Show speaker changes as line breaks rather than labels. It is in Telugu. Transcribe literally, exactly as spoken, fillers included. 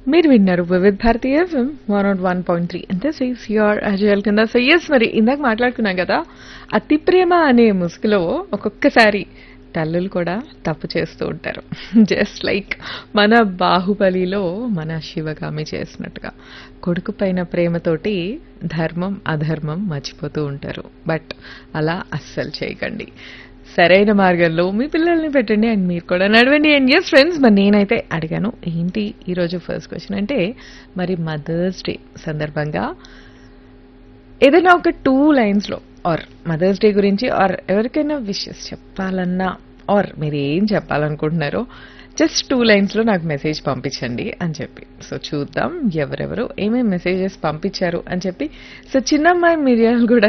మీరు విన్నారు Vividh Bharati FM one not one point three అంటే సిక్స్ యూర్ అజయల్ కింద. సో ఎస్, మరి ఇందాక మాట్లాడుకున్నాం కదా, అతి ప్రేమ అనే ముసుగులో ఒక్కొక్కసారి తల్లులు కూడా తప్పు చేస్తూ ఉంటారు. జస్ట్ లైక్ మన బాహుబలిలో మన శివగామి చేసినట్టుగా కొడుకు పైన ప్రేమతోటి ధర్మం అధర్మం మర్చిపోతూ ఉంటారు. బట్ అలా అస్సలు చేయకండి. సరైన మార్గంలో మీ పిల్లల్ని పెట్టండి అండ్ మీరు కూడా నడవండి. అండ్ ఎస్ ఫ్రెండ్స్, మరి నేనైతే అడిగాను ఏంటి ఈరోజు ఫస్ట్ క్వశ్చన్ అంటే, మరి మదర్స్ డే సందర్భంగా ఏదైనా ఒక టూ లైన్స్లో ఆర్ మదర్స్ డే గురించి ఆర్ ఎవరికైనా విషెస్ చెప్పాలన్నా ఆర్ మీరు ఏం చెప్పాలనుకుంటున్నారో జస్ట్ టూ లైన్స్లో నాకు మెసేజ్ పంపించండి అని చెప్పి. సో చూద్దాం ఎవరెవరు ఏమేమి మెసేజెస్ పంపించారు అని చెప్పి. సో చిన్నమ్మాయి మిరియాలు కూడా